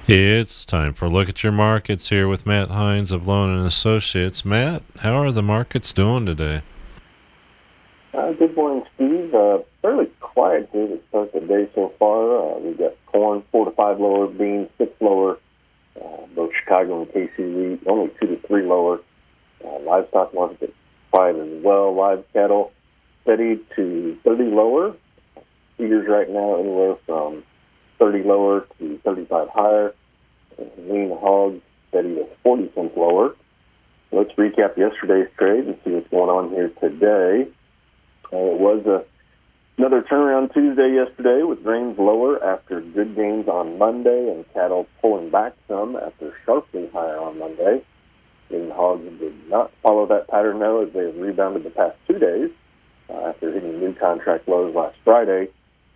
It's time for a look at your markets here with Matt Hines of Loan and Associates. Matt, how are the markets doing today? Good morning, Steve. Fairly quiet here to start the day so far. We've got corn 4 to 5 lower, beans 6 lower, both Chicago and KC wheat only 2 to 3 lower. Livestock market quiet as well. Live cattle steady to 30 lower. Feeders right now anywhere from 30 lower to 35 higher. Lean hogs steady to 40 cents lower. Let's recap yesterday's trade and see what's going on here today. It was another turnaround Tuesday yesterday with grains lower after good gains on Monday and cattle pulling back some after sharply higher on Monday. Lean hogs did not follow that pattern, though, as they have rebounded the past 2 days after hitting new contract lows last Friday.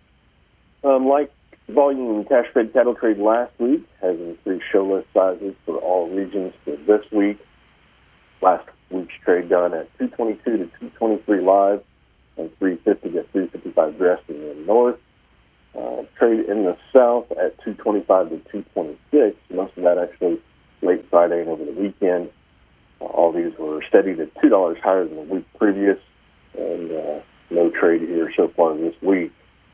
Like volume cash-fed cattle trade last week has increased show list sizes for all regions for this week. Last week's trade done at 222 to 223 live and 350 to 355 dressed in the north. Trade in the south at 225 to 226. Most of that actually late Friday and over the weekend. All these were steady to $2 higher than the week previous, and no trade here so far this week.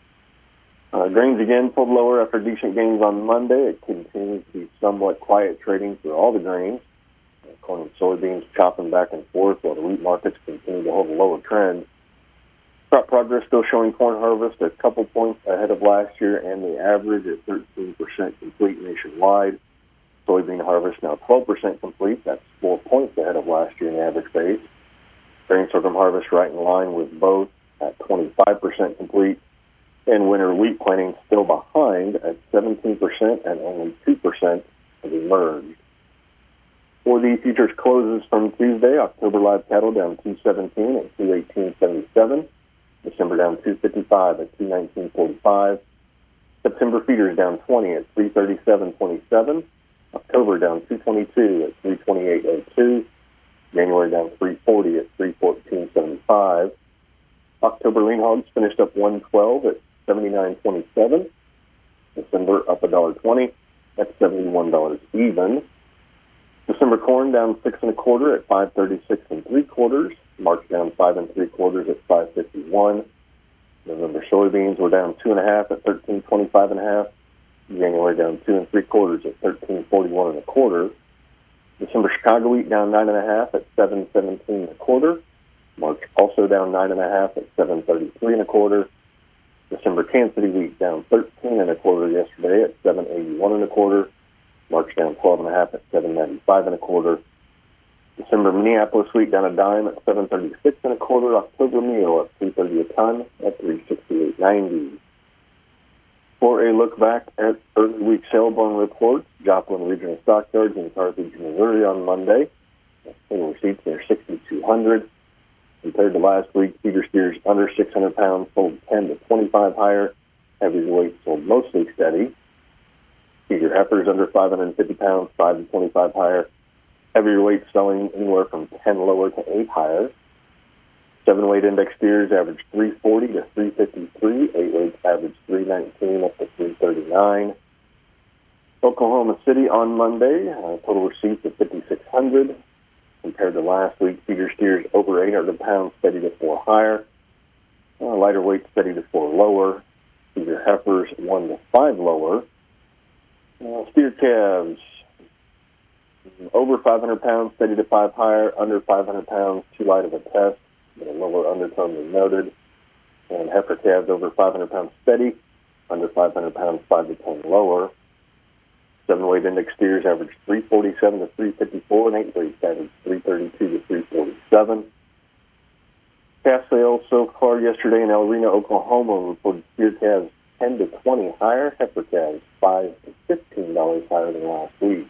Grains again pulled lower after decent gains on Monday. It continues to be somewhat quiet trading for all the grains. Corn and soybeans chopping back and forth while the wheat markets continue to hold a lower trend. Crop progress still showing corn harvest a couple points ahead of last year and the average at 13% complete nationwide. Soybean harvest now 12% complete. That's 4 points ahead of last year in the average base. Grain sorghum harvest right in line with both at 25% complete. And winter wheat planting still behind at 17% and only 2% have emerged. For the futures closes from Tuesday, October live cattle down 217 at 218.77. December down 255 at 219.45. September feeders down 20 at 337.27. October down 222 at 328.02. January down 340 at 314.75. October lean hogs finished up 112 at 79.27. December up $1.20 at $71 even. December corn down 6 1/4 at 536 3/4. March down 5 3/4 at 551. November soybeans were down 2 1/2 at 1325 1/2. January down 2 3/4 at 1341 1/4. December Chicago wheat down 9 1/2 at 717 1/4. March also down 9 1/2 at 733 1/4. December Kansas City wheat down 13 1/4 yesterday at 781 1/4. March down 12 1/2 at 795 1/4. December Minneapolis wheat down a dime at 736 1/4. October meal at 330 a ton at 368.90. For a look back at early week sale barn reports, Joplin Regional Stockyards in Carthage, Missouri on Monday. Total receipts near 6,200. Compared to last week, feeder steers under 600 pounds sold 10 to 25 higher. Average weight sold mostly steady. Feeder heifers under 550 pounds, 5 to 25 higher. Heavier weight selling anywhere from 10 lower to 8 higher. 7-weight index steers averaged 340 to 353. 8-weights averaged 319 up to 339. Oklahoma City on Monday, total receipts of 5,600. Compared to last week, feeder steers over 800 pounds steady to 4 higher. Lighter weight steady to 4 lower. Feeder heifers 1 to 5 lower. Steer calves over 500 pounds steady to 5 higher. Under 500 pounds too light of a test. A lower undertone than noted. And heifer calves over 500 pounds steady. Under 500 pounds 5 to 10 lower. 7-weight index steers averaged 347 to 354, and 8-weights averaged 332 to 347. Calf sales so far yesterday in El Reno, Oklahoma, reported steer calves 10 to 20 higher, heifer calves $5 to $15 higher than last week.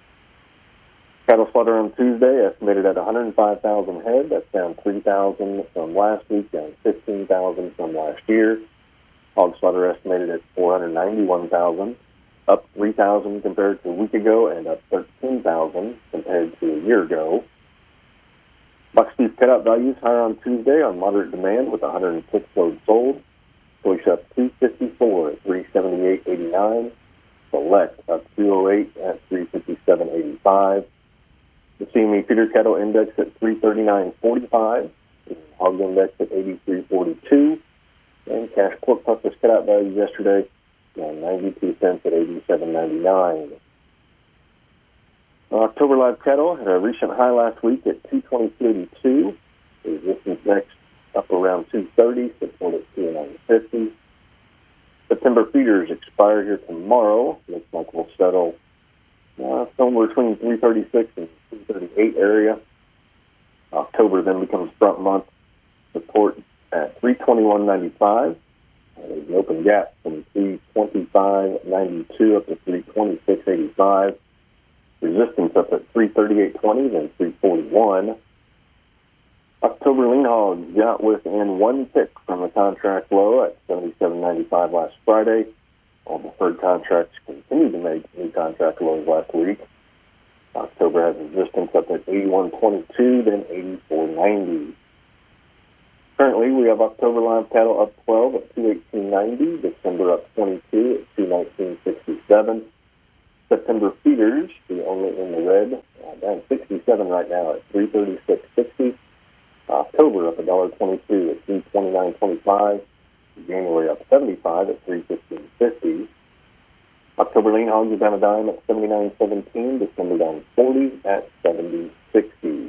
Cattle slaughter on Tuesday estimated at 105,000 head. That's down 3,000 from last week, down 15,000 from last year. Hog slaughter estimated at 491,000. Up 3,000 compared to a week ago and up 13,000 compared to a year ago. Buck beef cutout values higher on Tuesday on moderate demand with 106 loads sold. Choice up 254 at 378.89. Select up 208 at 357.85. The CME feeder cattle index at 339.45. Hog index at 83.42. And cash pork plus cutout values yesterday, 92 cents at 87.99. October live cattle had a recent high last week at 222.82. Resistance next up around 230, support at 209.50. September feeders expire here tomorrow. Looks like we'll settle somewhere between 336 and 338 area. October then becomes front month. Support at 321.95. There's an open gap from 325.92 up to 326.85. Resistance up at 338.20, then 341. October lean hogs got within one tick from the contract low at 77.95 last Friday. All deferred contracts continued to make new contract lows last week. October has resistance up at 81.22, then 84.90. Currently, we have October live cattle up 12 at 218.90, December up 22 at 219.67. September feeders, the only in the red, down 67 right now at 336.60. October up $1.22 at 329.25. January up 75 at 315.50. October lean hogs are down a dime at 79.17. December down 40 at 70.60.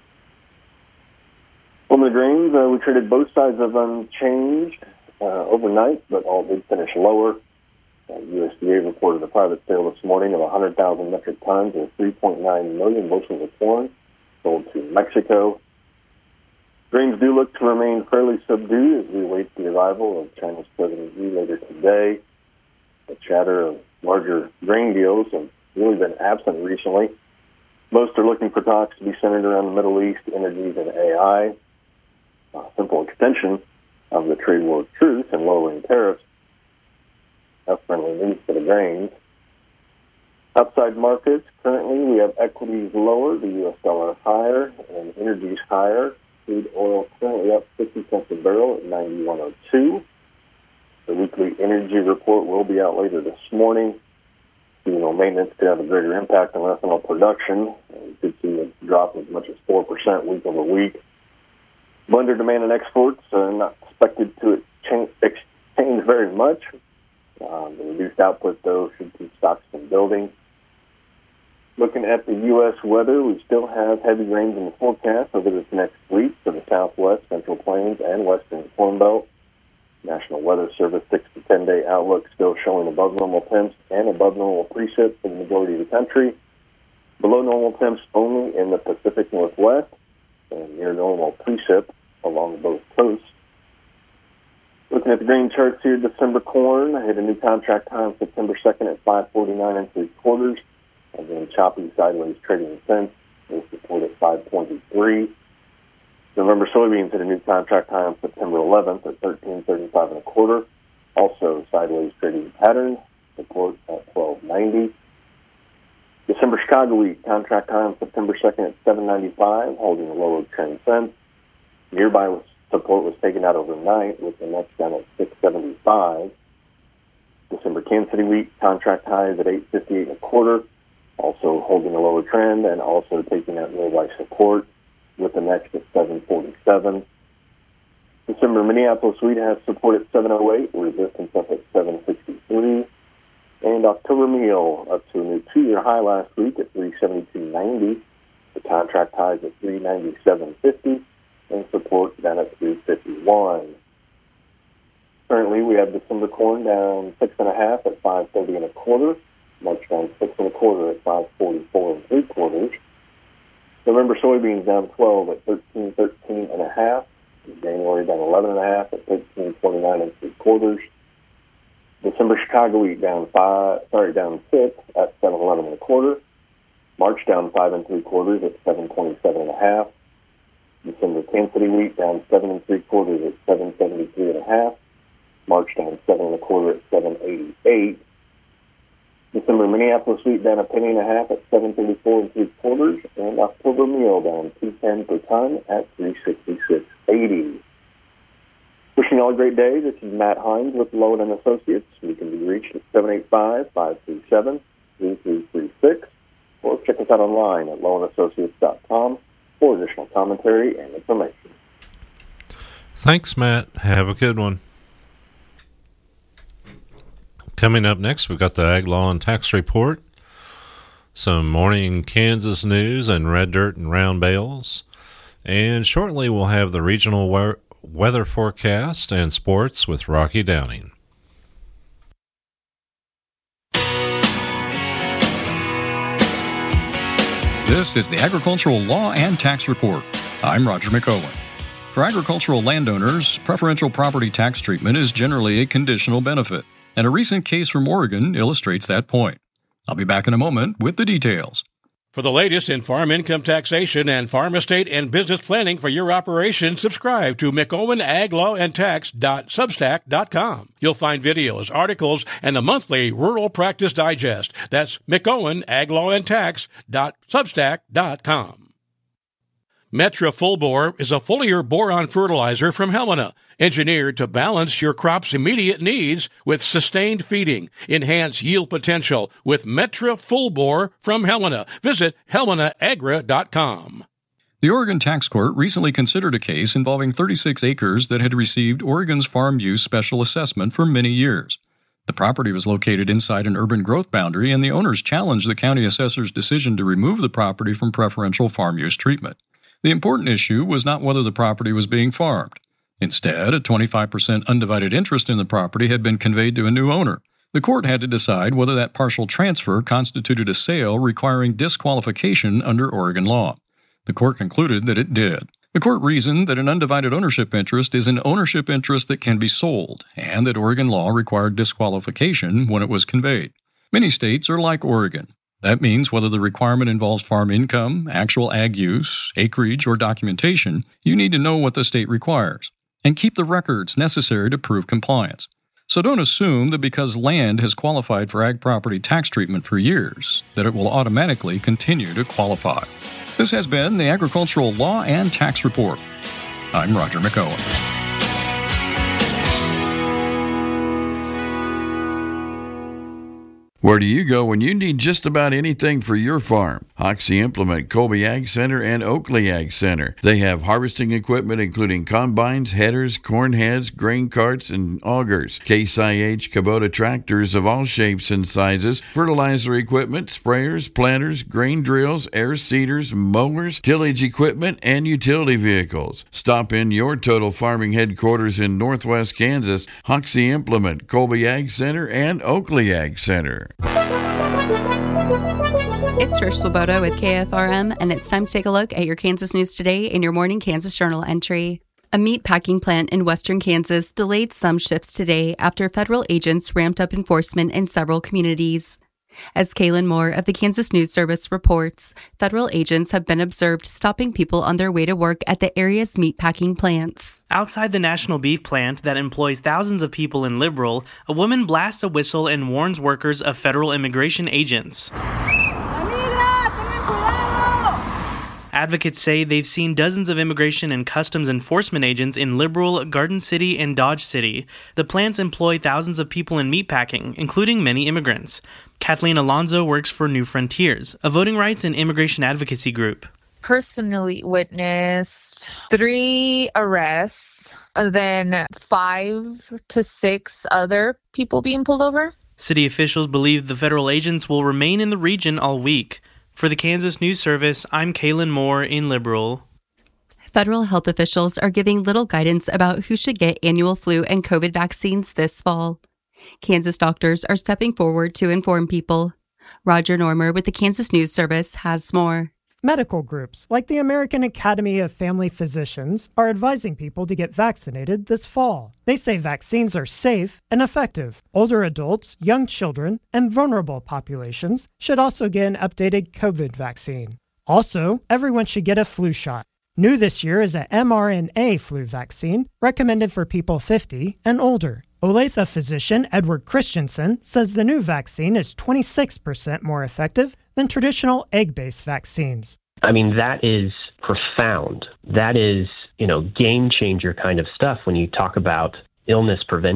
From the grains, we traded both sides of unchanged overnight, but all did finish lower. USDA reported a private sale this morning of 100,000 metric tons or 3.9 million bushels of corn sold to Mexico. Grains do look to remain fairly subdued as we await the arrival of China's President Xi later today. The chatter of larger grain deals have really been absent recently. Most are looking for talks to be centered around the Middle East, energies, and AI. A simple extension of the trade war truce and lowering tariffs. That's friendly news for the grains. Outside markets, currently we have equities lower, the U.S. dollar higher, and energies higher. Crude oil currently up 50 cents a barrel at 91.02. The weekly energy report will be out later this morning. Maintenance could have a greater impact on ethanol production. We could see a drop as much as 4% week over week. Blender demand and exports are not expected to change very much. The reduced output, though, should keep stocks from building. Looking at the U.S. weather, we still have heavy rains in the forecast over this next week for the Southwest, Central Plains, and Western Corn Belt. National Weather Service 6 to 10 day outlook still showing above normal temps and above normal precip for the majority of the country. Below normal temps only in the Pacific Northwest and near normal precip along both coasts. Looking at the grain charts here, December corn hit a new contract high on September 2nd at 5.49 3/4. And then choppy sideways trading since. They support at 5.23. November soybeans hit a new contract high on September 11th at 13.35 1/4. Also sideways trading pattern. Support at 12.90. December Chicago wheat contract high on September 2nd at 7.95, holding a lower trend since. Nearby support was taken out overnight with the next down at 6.75. December Kansas City wheat contract highs at 8.58 1/4. Also holding a lower trend and also taking out nearby support with the next at 7.47. December Minneapolis wheat has support at 7.08, resistance up at 7.63. And October meal up to a new two-year high last week at 372.90. The contract highs at 397.50 and support down at 351. Currently, we have December corn down 6.5 at 5.30 1/4. March down 6 1/4 at 5.44 3/4. November soybeans down 12 at 13.13 1/2. January down 11.5 at 13.29 3/4. December Chicago wheat down 6 at 7.11 1/4. March down 5 3/4 at 7.27 1/2. December Kansas City wheat down 7 3/4 at 7.73 1/2. March down 7 1/4 at 7.88. December Minneapolis wheat down 1.5 at 7.34 3/4, and October meal down 2.10 per ton at 366.80. Wishing you all a great day. This is Matt Hines with Lowen and Associates. We can be reached at 785-536-8255. 837-3336, or check us out online at loweandassociates.com for additional commentary and information. Thanks, Matt. Have a good one. Coming up next, we've got the Ag Law and Tax Report, some morning Kansas news and red dirt and round bales, and shortly we'll have the regional weather forecast and sports with Rocky Downing. This is the Agricultural Law and Tax Report. I'm Roger McOwen. For agricultural landowners, preferential property tax treatment is generally a conditional benefit, and a recent case from Oregon illustrates that point. I'll be back in a moment with the details. For the latest in farm income taxation and farm estate and business planning for your operation, subscribe to McOwenAgLawAndTax.substack.com. You'll find videos, articles, and a monthly Rural Practice Digest. That's McOwenAgLawAndTax.substack.com. Metra Full Bore is a foliar boron fertilizer from Helena, engineered to balance your crop's immediate needs with sustained feeding. Enhance yield potential with Metra Full Bore from Helena. Visit HelenaAgra.com. The Oregon Tax Court recently considered a case involving 36 acres that had received Oregon's Farm Use Special Assessment for many years. The property was located inside an urban growth boundary, and the owners challenged the county assessor's decision to remove the property from preferential farm use treatment. The important issue was not whether the property was being farmed. Instead, a 25% undivided interest in the property had been conveyed to a new owner. The court had to decide whether that partial transfer constituted a sale requiring disqualification under Oregon law. The court concluded that it did. The court reasoned that an undivided ownership interest is an ownership interest that can be sold, and that Oregon law required disqualification when it was conveyed. Many states are like Oregon. That means whether the requirement involves farm income, actual ag use, acreage, or documentation, you need to know what the state requires and keep the records necessary to prove compliance. So don't assume that because land has qualified for ag property tax treatment for years, that it will automatically continue to qualify. This has been the Agricultural Law and Tax Report. I'm Roger McOwen. Where do you go when you need just about anything for your farm? Hoxie Implement, Colby Ag Center, and Oakley Ag Center. They have harvesting equipment including combines, headers, corn heads, grain carts, and augers. Case IH Kubota tractors of all shapes and sizes, fertilizer equipment, sprayers, planters, grain drills, air seeders, mowers, tillage equipment, and utility vehicles. Stop in your Total Farming headquarters in Northwest Kansas, Hoxie Implement, Colby Ag Center, and Oakley Ag Center. It's Trish Swoboda with KFRM, and it's time to take a look at your Kansas news today in your morning Kansas Journal entry. A meat packing plant in western Kansas delayed some shifts today after federal agents ramped up enforcement in several communities. As Kaylin Moore of the Kansas News Service reports, federal agents have been observed stopping people on their way to work at the area's meatpacking plants. Outside the National Beef Plant that employs thousands of people in Liberal, a woman blasts a whistle and warns workers of federal immigration agents. Advocates say they've seen dozens of immigration and customs enforcement agents in Liberal, Garden City, and Dodge City. The plants employ thousands of people in meatpacking, including many immigrants. Kathleen Alonzo works for New Frontiers, a voting rights and immigration advocacy group. Personally witnessed 3 arrests, then 5 to 6 other people being pulled over. City officials believe the federal agents will remain in the region all week. For the Kansas News Service, I'm Kaylin Moore in Liberal. Federal health officials are giving little guidance about who should get annual flu and COVID vaccines this fall. Kansas doctors are stepping forward to inform people. Roger Normer with the Kansas News Service has more. Medical groups, like the American Academy of Family Physicians, are advising people to get vaccinated this fall. They say vaccines are safe and effective. Older adults, young children, and vulnerable populations should also get an updated COVID vaccine. Also, everyone should get a flu shot. New this year is an mRNA flu vaccine recommended for people 50 and older. Olathe physician Edward Christensen says the new vaccine is 26% more effective than traditional egg-based vaccines. I mean, that is profound. That is, game changer kind of stuff when you talk about illness prevention.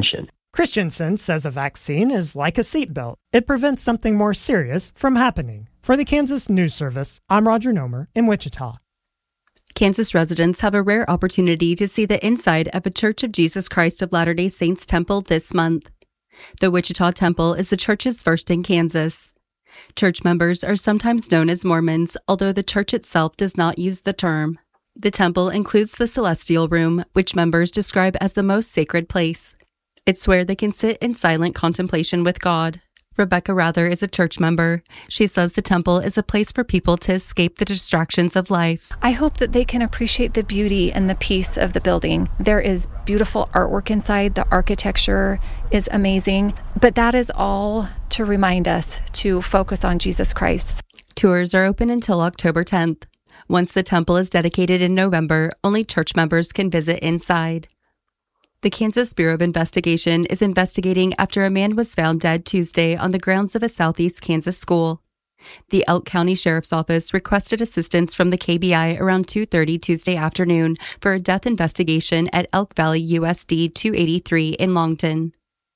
Christensen says a vaccine is like a seatbelt. It prevents something more serious from happening. For the Kansas News Service, I'm Roger Nomer in Wichita. Kansas residents have a rare opportunity to see the inside of a Church of Jesus Christ of Latter-day Saints temple this month. The Wichita Temple is the church's first in Kansas. Church members are sometimes known as Mormons, although the church itself does not use the term. The temple includes the Celestial Room, which members describe as the most sacred place. It's where they can sit in silent contemplation with God. Rebecca Rather is a church member. She says the temple is a place for people to escape the distractions of life. I hope that they can appreciate the beauty and the peace of the building. There is beautiful artwork inside. The architecture is amazing. But that is all to remind us to focus on Jesus Christ. Tours are open until October 10th. Once the temple is dedicated in November, only church members can visit inside. The Kansas Bureau of Investigation is investigating after a man was found dead Tuesday on the grounds of a Southeast Kansas school. The Elk County Sheriff's Office requested assistance from the KBI around 2:30 Tuesday afternoon for a death investigation at Elk Valley USD 283 in Longton.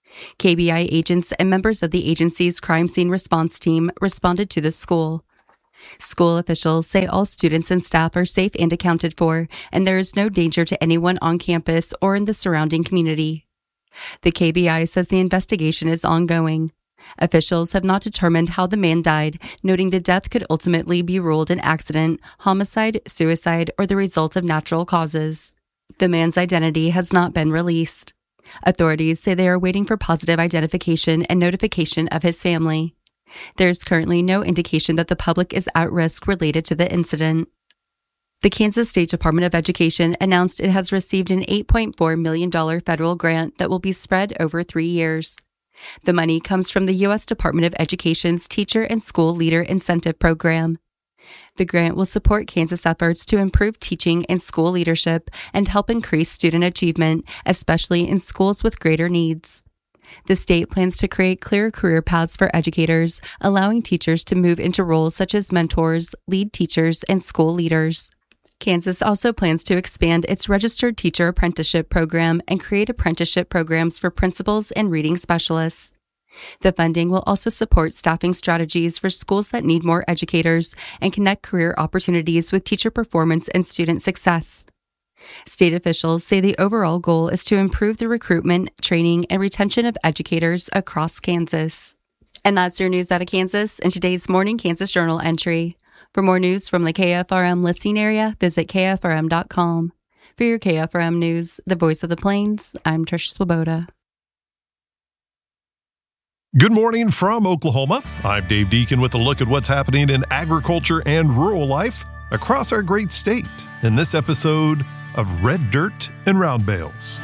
KBI agents and members of the agency's crime scene response team responded to the school. School officials say all students and staff are safe and accounted for, and there is no danger to anyone on campus or in the surrounding community. The KBI says the investigation is ongoing. Officials have not determined how the man died, noting the death could ultimately be ruled an accident, homicide, suicide, or the result of natural causes. The man's identity has not been released. Authorities say they are waiting for positive identification and notification of his family. There is currently no indication that the public is at risk related to the incident. The Kansas State Department of Education announced it has received an $8.4 million federal grant that will be spread over 3 years. The money comes from the U.S. Department of Education's Teacher and School Leader Incentive Program. The grant will support Kansas efforts to improve teaching and school leadership and help increase student achievement, especially in schools with greater needs. The state plans to create clear career paths for educators, allowing teachers to move into roles such as mentors, lead teachers, and school leaders. Kansas also plans to expand its registered teacher apprenticeship program and create apprenticeship programs for principals and reading specialists. The funding will also support staffing strategies for schools that need more educators and connect career opportunities with teacher performance and student success. State officials say the overall goal is to improve the recruitment, training, and retention of educators across Kansas. And that's your news out of Kansas in today's Morning Kansas Journal entry. For more news from the KFRM listening area, visit KFRM.com. For your KFRM news, the voice of the Plains, I'm Trish Swoboda. Good morning from Oklahoma. I'm Dave Deacon with a look at what's happening in agriculture and rural life across our great state in this episode of Red Dirt and Round Bales.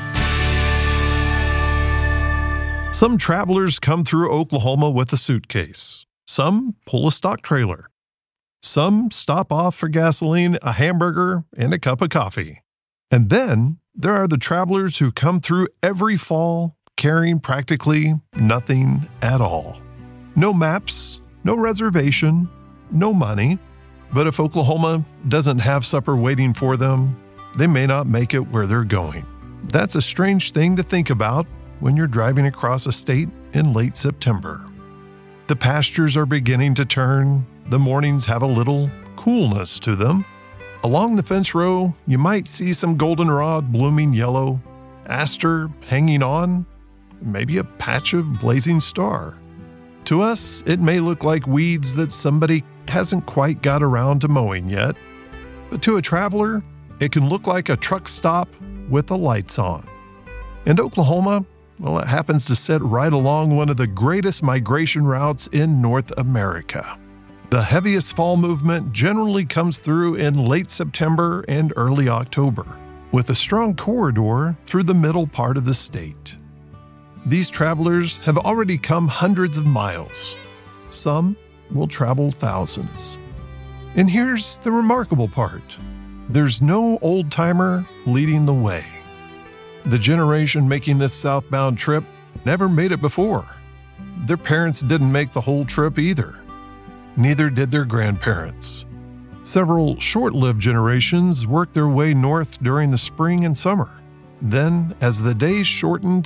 Some travelers come through Oklahoma with a suitcase. Some pull a stock trailer. Some stop off for gasoline, a hamburger, and a cup of coffee. And then there are the travelers who come through every fall carrying practically nothing at all. No maps, no reservation, no money. But if Oklahoma doesn't have supper waiting for them, they may not make it where they're going. That's a strange thing to think about when you're driving across a state in late September. The pastures are beginning to turn. The mornings have a little coolness to them. Along the fence row, you might see some goldenrod blooming yellow, aster hanging on, maybe a patch of blazing star. To us, it may look like weeds that somebody hasn't quite got around to mowing yet. But to a traveler, it can look like a truck stop with the lights on. And Oklahoma, well, it happens to sit right along one of the greatest migration routes in North America. The heaviest fall movement generally comes through in late September and early October, with a strong corridor through the middle part of the state. These travelers have already come hundreds of miles. Some will travel thousands. And here's the remarkable part. There's no old-timer leading the way. The generation making this southbound trip never made it before. Their parents didn't make the whole trip either. Neither did their grandparents. Several short-lived generations worked their way north during the spring and summer. Then, as the days shortened,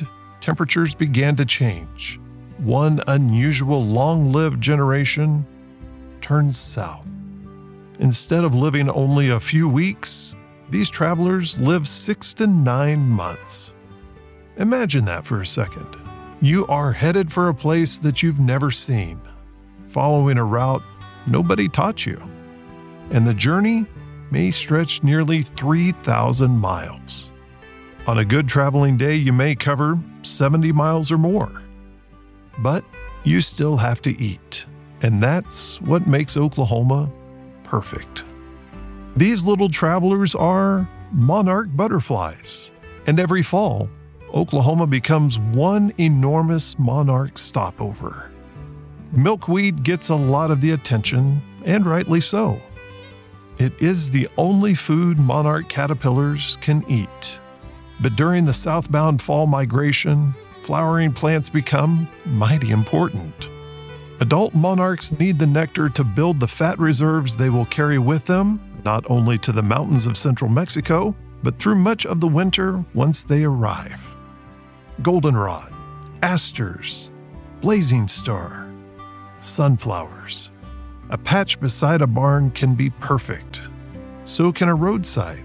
temperatures began to change. One unusual long-lived generation turned south. Instead of living only a few weeks, these travelers lived 6 to 9 months. Imagine that for a second. You are headed for a place that you've never seen, following a route nobody taught you. And the journey may stretch nearly 3,000 miles. On a good traveling day, you may cover 70 miles or more. But you still have to eat, and that's what makes Oklahoma perfect. These little travelers are monarch butterflies, and every fall, Oklahoma becomes one enormous monarch stopover. Milkweed gets a lot of the attention, and rightly so. It is the only food monarch caterpillars can eat. But during the southbound fall migration, flowering plants become mighty important. Adult monarchs need the nectar to build the fat reserves they will carry with them, not only to the mountains of central Mexico, but through much of the winter once they arrive. Goldenrod, asters, blazing star, sunflowers. A patch beside a barn can be perfect. So can a roadside.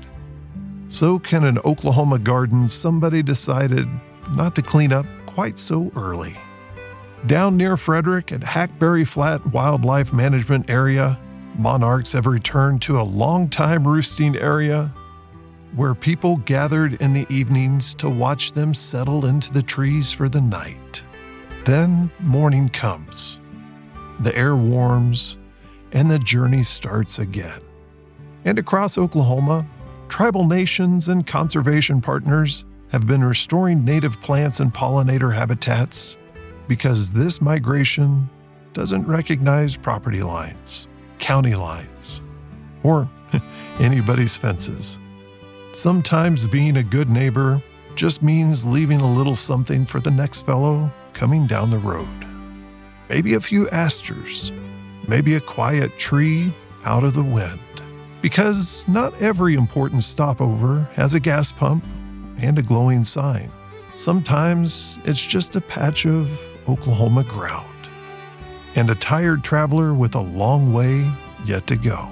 So can an Oklahoma garden somebody decided not to clean up quite so early. Down near Frederick at Hackberry Flat Wildlife Management Area, monarchs have returned to a long-time roosting area where people gathered in the evenings to watch them settle into the trees for the night. Then morning comes. The air warms, and the journey starts again. And across Oklahoma, tribal nations and conservation partners have been restoring native plants and pollinator habitats because this migration doesn't recognize property lines, county lines, or anybody's fences. Sometimes being a good neighbor just means leaving a little something for the next fellow coming down the road. Maybe a few asters, maybe a quiet tree out of the wind. Because not every important stopover has a gas pump and a glowing sign. Sometimes it's just a patch of Oklahoma ground and a tired traveler with a long way yet to go.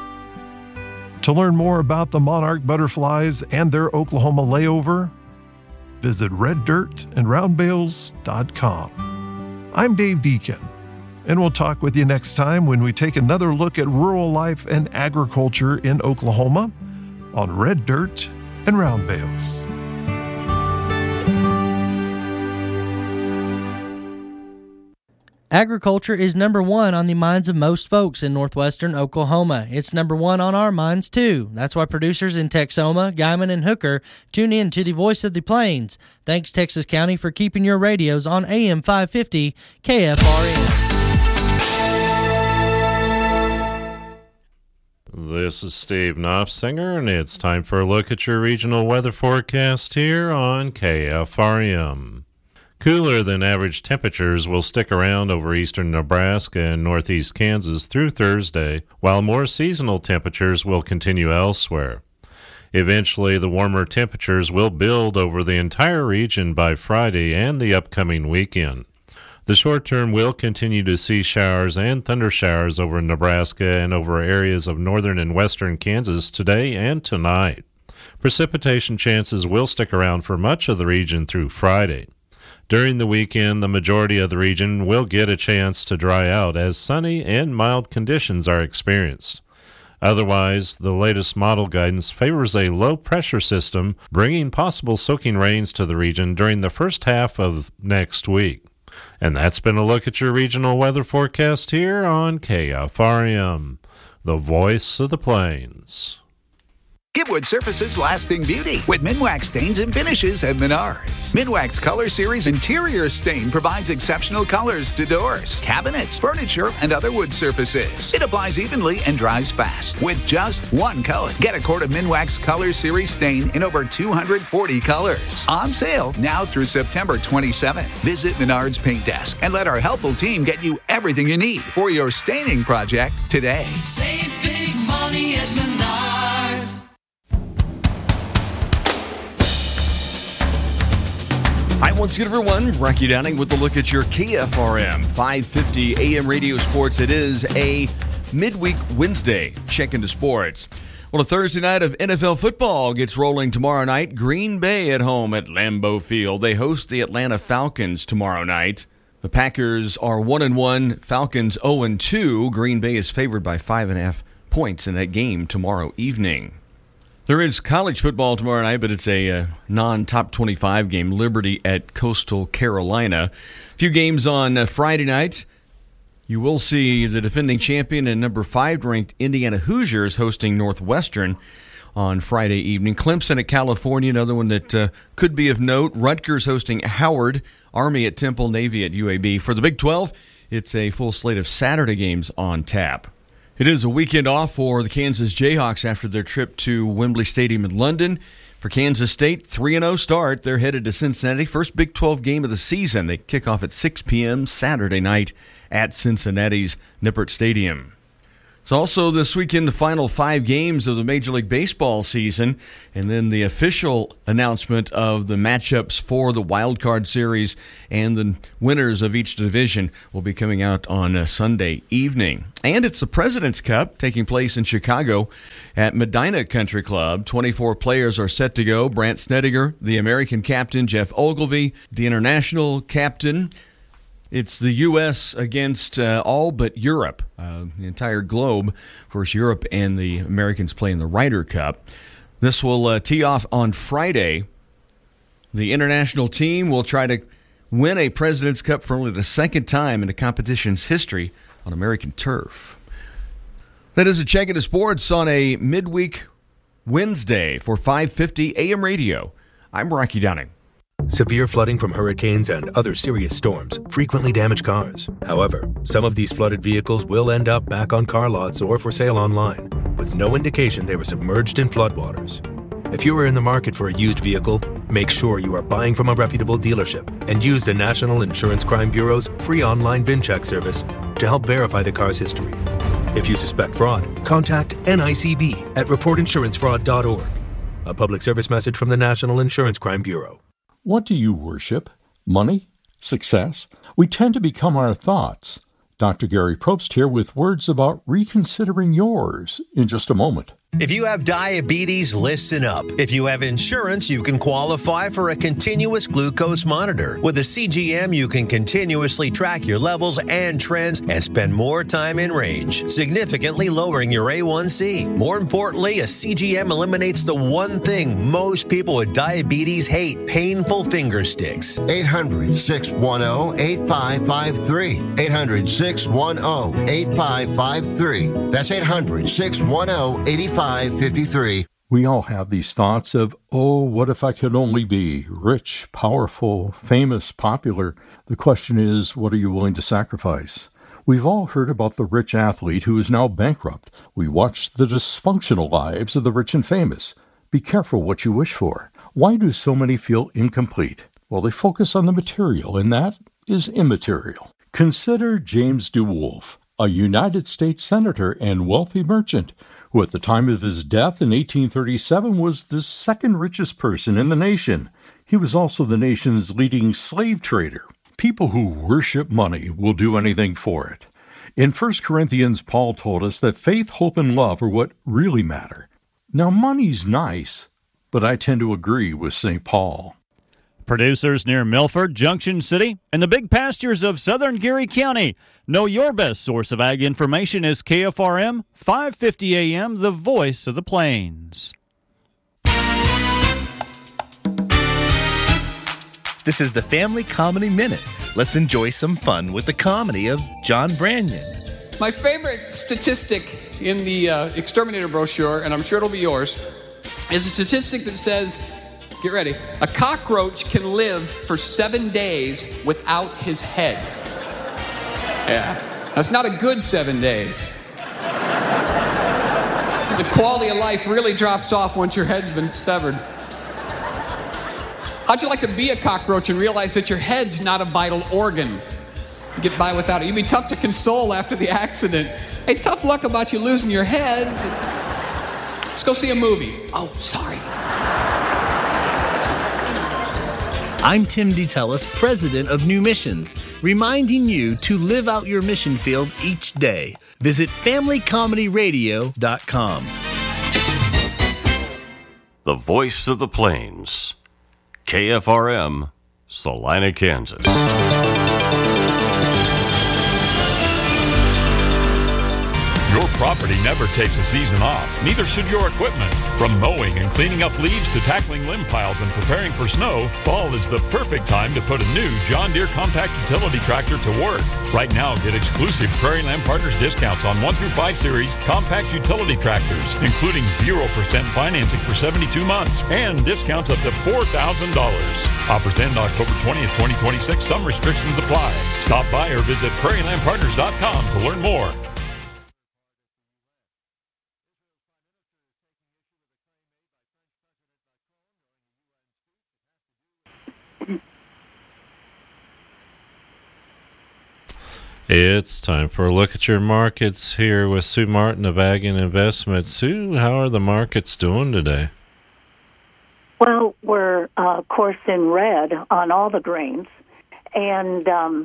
To learn more about the monarch butterflies and their Oklahoma layover, visit reddirtandroundbales.com. I'm Dave Deacon, and we'll talk with you next time when we take another look at rural life and agriculture in Oklahoma on Red Dirt and Round Bales. Agriculture is number one on the minds of most folks in northwestern Oklahoma. It's number one on our minds, too. That's why producers in Texoma, Guymon, and Hooker tune in to the Voice of the Plains. Thanks, Texas County, for keeping your radios on AM 550 KFRN. This is Steve Knopfsinger, and it's time for a look at your regional weather forecast here on KFRM. Cooler than average temperatures will stick around over eastern Nebraska and northeast Kansas through Thursday, while more seasonal temperatures will continue elsewhere. Eventually, the warmer temperatures will build over the entire region by Friday and the upcoming weekend. The short term will continue to see showers and thunder showers over Nebraska and over areas of northern and western Kansas today and tonight. Precipitation chances will stick around for much of the region through Friday. During the weekend, the majority of the region will get a chance to dry out as sunny and mild conditions are experienced. Otherwise, the latest model guidance favors a low-pressure system, bringing possible soaking rains to the region during the first half of next week. And that's been a look at your regional weather forecast here on KFRM, the voice of the plains. Give wood surfaces lasting beauty with Minwax stains and finishes at Menards. Minwax Color Series Interior Stain provides exceptional colors to doors, cabinets, furniture, and other wood surfaces. It applies evenly and dries fast with just one coat. Get a quart of Minwax Color Series Stain in over 240 colors. On sale now through September 27th. Visit Menards Paint Desk and let our helpful team get you everything you need for your staining project today. Save big money at Menards. Once again, everyone, Rocky Downing with a look at your KFRM 550 AM radio sports. It is a midweek Wednesday. Check into sports. Well, a Thursday night of NFL football gets rolling tomorrow night. Green Bay at home at Lambeau Field. They host the Atlanta Falcons tomorrow night. The Packers are 1-1, Falcons 0-2. Green Bay is favored by 5.5 points in that game tomorrow evening. There is college football tomorrow night, but it's a non-top 25 game. Liberty at Coastal Carolina. A few games on Friday night. You will see the defending champion and number 5 ranked Indiana Hoosiers hosting Northwestern on Friday evening. Clemson at California, another one that could be of note. Rutgers hosting Howard. Army at Temple. Navy at UAB. For the Big 12, it's a full slate of Saturday games on tap. It is a weekend off for the Kansas Jayhawks after their trip to Wembley Stadium in London. For Kansas State, 3-0 start. They're headed to Cincinnati. First Big 12 game of the season. They kick off at 6 p.m. Saturday night at Cincinnati's Nippert Stadium. It's also this weekend the final 5 games of the Major League Baseball season, and then the official announcement of the matchups for the Wild Card Series and the winners of each division will be coming out on Sunday evening. And it's the President's Cup taking place in Chicago at Medina Country Club. 24 players are set to go. Brandt Snedeker, the American captain, Jeff Ogilvy, the international captain. It's the U.S. against all but Europe, the entire globe. Of course, Europe and the Americans play in the Ryder Cup. This will tee off on Friday. The international team will try to win a President's Cup for only the second time in the competition's history on American turf. That is a check into sports on a midweek Wednesday for 550 AM radio. I'm Rocky Downing. Severe flooding from hurricanes and other serious storms frequently damage cars. However, some of these flooded vehicles will end up back on car lots or for sale online, with no indication they were submerged in floodwaters. If you are in the market for a used vehicle, make sure you are buying from a reputable dealership and use the National Insurance Crime Bureau's free online VIN check service to help verify the car's history. If you suspect fraud, contact NICB at reportinsurancefraud.org. A public service message from the National Insurance Crime Bureau. What do you worship? Money? Success? We tend to become our thoughts. Dr. Gary Probst here with words about reconsidering yours in just a moment. If you have diabetes, listen up. If you have insurance, you can qualify for a continuous glucose monitor. With a CGM, you can continuously track your levels and trends and spend more time in range, significantly lowering your A1C. More importantly, a CGM eliminates the one thing most people with diabetes hate: painful finger sticks. 800-610-8553. 800-610-8553. That's 800-610-8553. We all have these thoughts of, oh, what if I could only be rich, powerful, famous, popular? The question is, what are you willing to sacrifice? We've all heard about the rich athlete who is now bankrupt. We watch the dysfunctional lives of the rich and famous. Be careful what you wish for. Why do so many feel incomplete? Well, they focus on the material, and that is immaterial. Consider James DeWolf, a United States senator and wealthy merchant, who at the time of his death in 1837 was the second richest person in the nation. He was also the nation's leading slave trader. People who worship money will do anything for it. In 1 Corinthians, Paul told us that faith, hope, and love are what really matter. Now, money's nice, but I tend to agree with St. Paul. Producers near Milford, Junction City, and the big pastures of southern Geary County know your best source of ag information is KFRM 550 AM, the voice of the plains. This is the Family Comedy Minute. Let's enjoy some fun with the comedy of John Branyan. My favorite statistic in the Exterminator brochure, and I'm sure it'll be yours, is a statistic that says, get ready, a cockroach can live for 7 days without his head. Yeah, that's not a good 7 days. The quality of life really drops off once your head's been severed. How'd you like to be a cockroach and realize that your head's not a vital organ? You get by without it. You'd be tough to console after the accident. Hey, tough luck about you losing your head. Let's go see a movie. Oh, sorry. I'm Tim DeTellis, president of New Missions, reminding you to live out your mission field each day. Visit FamilyComedyRadio.com. The voice of the plains, KFRM, Salina, Kansas. Your property never takes a season off. Neither should your equipment. From mowing and cleaning up leaves to tackling limb piles and preparing for snow, fall is the perfect time to put a new John Deere compact utility tractor to work. Right now, get exclusive Prairie Land Partners discounts on 1 through 5 series compact utility tractors, including 0% financing for 72 months and discounts up to $4,000. Offers end October 20th, 2026. Some restrictions apply. Stop by or visit prairielandpartners.com to learn more. It's time for a look at your markets here with Sue Martin of Ag and Investments. Sue, how are the markets doing today? Well, we're, of course, in red on all the grains. And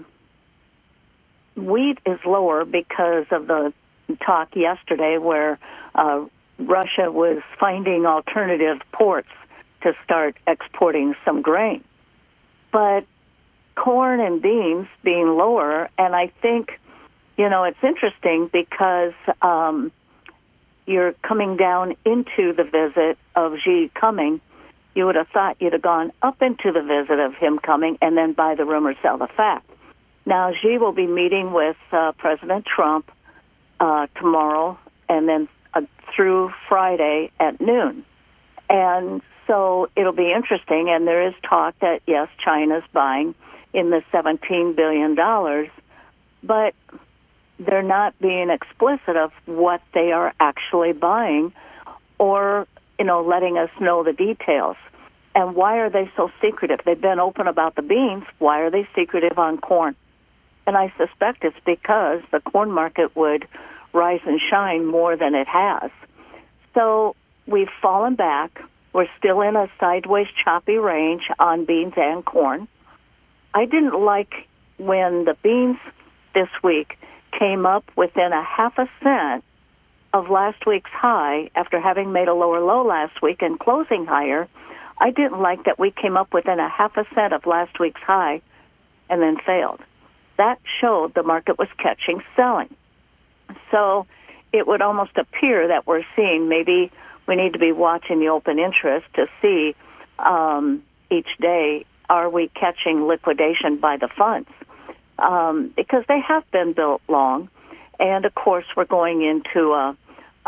wheat is lower because of the talk yesterday where Russia was finding alternative ports to start exporting some grain. But corn and beans being lower, and I think, it's interesting because you're coming down into the visit of Xi coming. You would have thought you'd have gone up into the visit of him coming and then buy the rumor, sell the fact. Now, Xi will be meeting with President Trump tomorrow and then through Friday at noon. And so it'll be interesting, and there is talk that, yes, China's buying in the $17 billion, but they're not being explicit of what they are actually buying or, letting us know the details. And why are they so secretive? They've been open about the beans. Why are they secretive on corn? And I suspect it's because the corn market would rise and shine more than it has. So we've fallen back. We're still in a sideways choppy range on beans and corn. I didn't like when the beans this week came up within a half a cent of last week's high after having made a lower low last week and closing higher. I didn't like that we came up within a half a cent of last week's high and then failed. That showed the market was catching selling. So it would almost appear that we're seeing maybe we need to be watching the open interest to see each day, are we catching liquidation by the funds? Because they have been built long. And, of course, we're going into,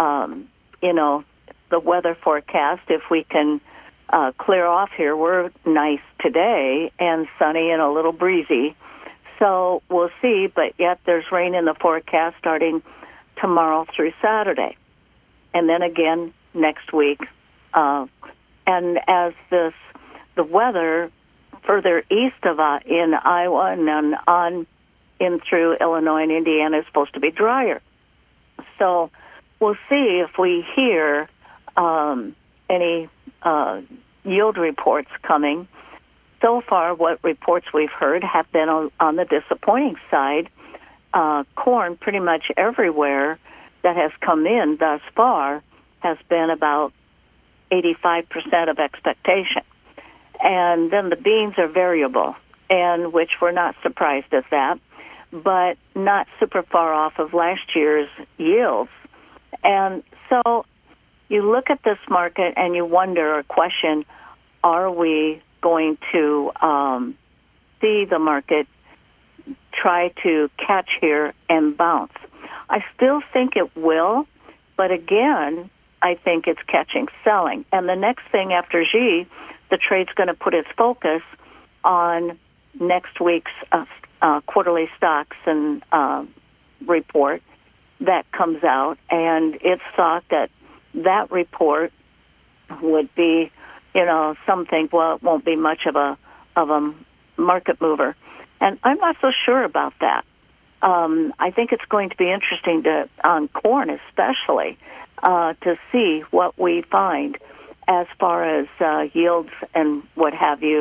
the weather forecast. If we can clear off here, we're nice today and sunny and a little breezy. So we'll see, but yet there's rain in the forecast starting tomorrow through Saturday. And then again next week. And as the weather further east of in Iowa and then on in through Illinois and Indiana is supposed to be drier. So we'll see if we hear any yield reports coming. So far, what reports we've heard have been on the disappointing side. Corn pretty much everywhere that has come in thus far has been about 85% of expectation. And then the beans are variable, and which we're not surprised at that, but not super far off of last year's yields. And so you look at this market and you wonder or question, are we going to see the market try to catch here and bounce? I still think it will, but again, I think it's catching selling. And the next thing after Xi, the trade's going to put its focus on next week's quarterly stocks and report that comes out, and it's thought that that report would be, something. Well, it won't be much of a market mover, and I'm not so sure about that. I think it's going to be interesting on corn especially to see what we find as far as yields and what have you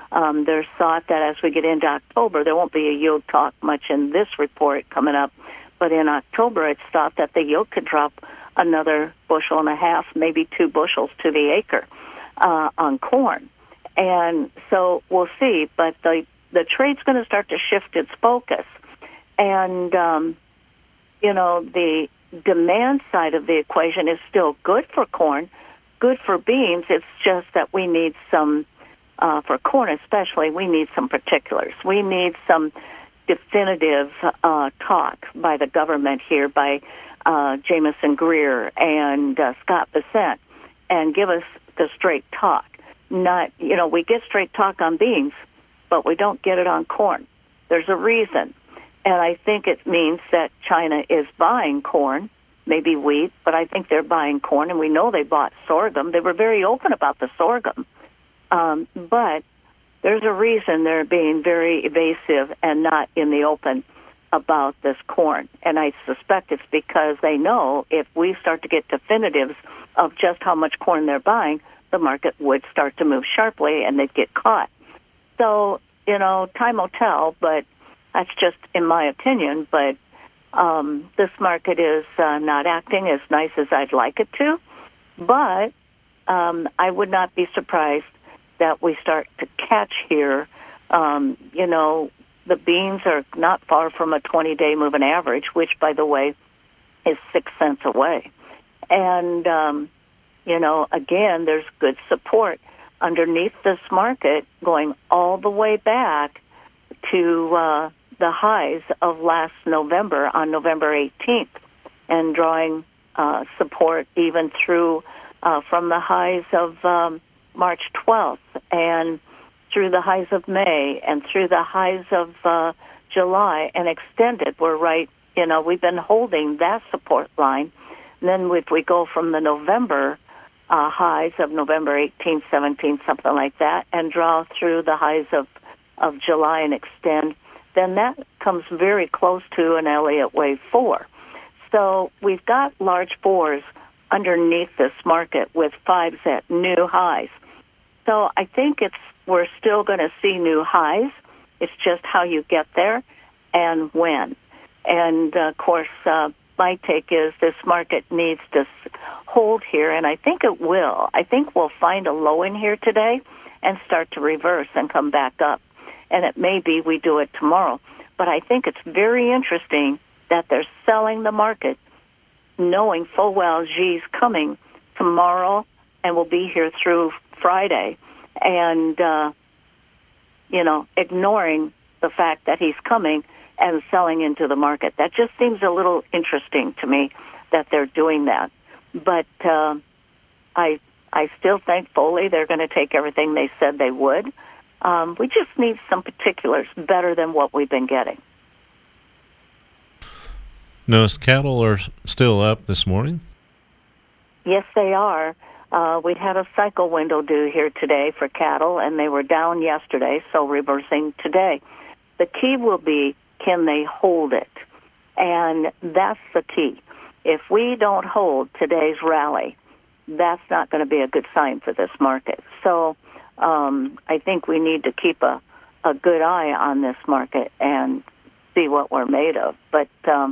There's thought that as we get into October, there won't be a yield talk much in this report coming up, but in October it's thought that the yield could drop another 1.5 bushels, maybe 2 bushels to the acre on corn. And so we'll see, but the trade's going to start to shift its focus. And, the demand side of the equation is still good for corn, good for beans. It's just that we need some, for corn especially, we need some particulars. We need some definitive talk by the government here, by Jameson Greer and Scott Bessent, and give us the straight talk. Not, we get straight talk on beans, but we don't get it on corn. There's a reason. And I think it means that China is buying corn, maybe wheat, but I think they're buying corn, and we know they bought sorghum. They were very open about the sorghum. But there's a reason they're being very evasive and not in the open about this corn. And I suspect it's because they know if we start to get definitives of just how much corn they're buying, the market would start to move sharply and they'd get caught. So, time will tell, but that's just in my opinion. But this market is not acting as nice as I'd like it to. But I would not be surprised that we start to catch here. The beans are not far from a 20-day moving average, which, by the way, is 6 cents away. And, again, there's good support underneath this market going all the way back to the highs of last November on November 18th and drawing support even through from the highs of March 12th and through the highs of May and through the highs of July and extended. We're right, we've been holding that support line. And then if we go from the November highs of November 18th, 17th, something like that, and draw through the highs of July and extend, then that comes very close to an Elliott Wave 4. So we've got large 4s underneath this market with 5s at new highs. So I think we're still going to see new highs. It's just how you get there and when. And, of course, my take is this market needs to hold here, and I think it will. I think we'll find a low in here today and start to reverse and come back up. And it may be we do it tomorrow. But I think it's very interesting that they're selling the market knowing full well Xi's coming tomorrow and will be here through Friday, and, ignoring the fact that he's coming and selling into the market. That just seems a little interesting to me that they're doing that. But I still think fully they're going to take everything they said they would. We just need some particulars better than what we've been getting. Notice cattle are still up this morning. Yes, they are. We had a cycle window due here today for cattle, and they were down yesterday, so reversing today. The key will be, can they hold it? And that's the key. If we don't hold today's rally, that's not going to be a good sign for this market. So I think we need to keep a good eye on this market and see what we're made of. But,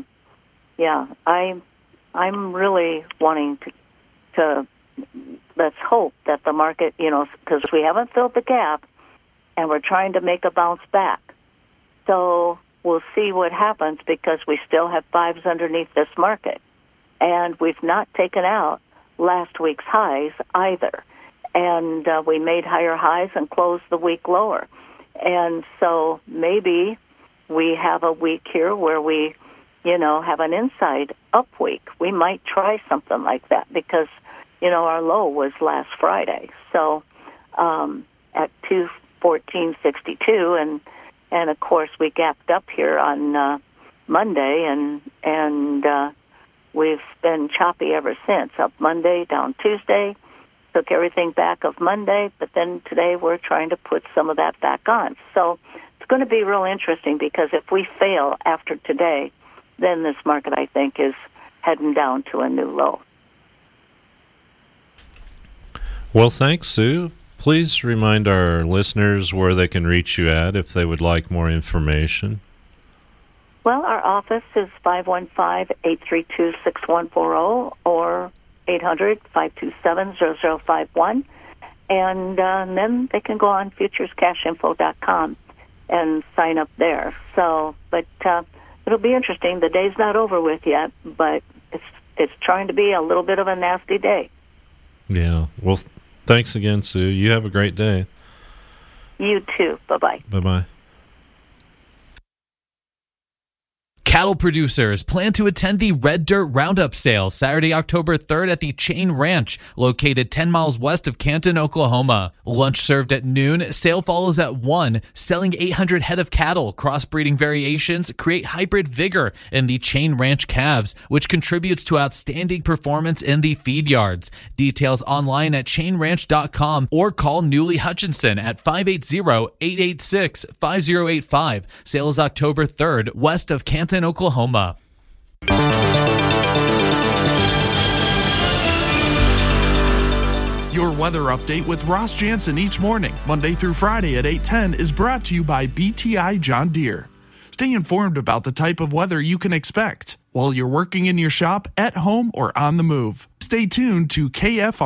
I'm really wanting to let's hope that the market, because we haven't filled the gap and we're trying to make a bounce back. So we'll see what happens because we still have 5s underneath this market. And we've not taken out last week's highs either. And we made higher highs and closed the week lower. And so maybe we have a week here where we, have an inside up week. We might try something like that because, our low was last Friday. So at 214.62, and of course we gapped up here on Monday, and we've been choppy ever since. Up Monday, down Tuesday, took everything back of Monday, but then today we're trying to put some of that back on. So it's going to be real interesting because if we fail after today, then this market, I think, is heading down to a new low. Well, thanks, Sue. Please remind our listeners where they can reach you at if they would like more information. Well, our office is 515-832-6140 or 800-527-0051. And then they can go on futurescashinfo.com and sign up there. So, but it'll be interesting. The day's not over with yet, but it's trying to be a little bit of a nasty day. Yeah. Well, thanks again, Sue. You have a great day. You too. Bye-bye. Bye-bye. Cattle producers plan to attend the Red Dirt Roundup sale Saturday, October 3rd at the Chain Ranch, located 10 miles west of Canton, Oklahoma. Lunch served at noon. Sale follows at 1. Selling 800 head of cattle. Crossbreeding variations create hybrid vigor in the Chain Ranch calves, which contributes to outstanding performance in the feed yards. Details online at chainranch.com or call Newly Hutchinson at 580-886-5085. Sale is October 3rd, west of Canton, Oklahoma. Your weather update with Ross Jansen each morning, Monday through Friday at 8:10, is brought to you by BTI John Deere. Stay informed about the type of weather you can expect while you're working in your shop, at home, or on the move. Stay tuned to KFR.